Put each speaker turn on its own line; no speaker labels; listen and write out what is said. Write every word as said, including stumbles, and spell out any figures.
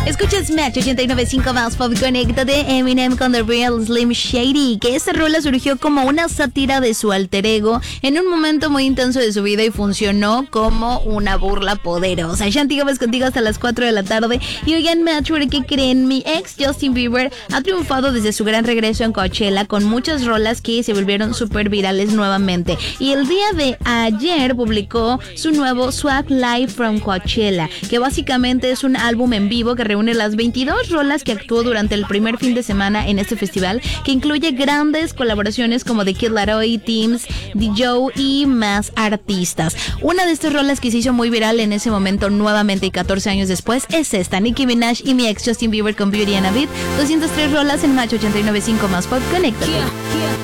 Escuchas Match ochenta y nueve punto cinco más Pop. Conéctate. Eminem con The Real Slim Shady, que esta rola surgió como una sátira de su alter ego en un momento muy intenso de su vida y funcionó como una burla poderosa. Shanti Gómez contigo hasta las cuatro de la tarde. Y oigan, Match, ¿qué creen? Mi ex Justin Bieber ha triunfado desde su gran regreso en Coachella con muchas rolas que se volvieron súper virales nuevamente. Y el día de ayer publicó su nuevo Swag Live from Coachella, que básicamente es un álbum en vivo que reúne las veintidós rolas que actuó durante el primer fin de semana en este festival, que incluye grandes colaboraciones como The Kid Laroi, Teams, The Joe y más artistas. Una de estas rolas que se hizo muy viral en ese momento nuevamente y catorce años después es esta, Nicki Minaj y mi ex Justin Bieber con Beauty and a Beat. doscientas tres rolas en Match ochenta y nueve punto cinco más Pop. Conéctate. Yeah, yeah.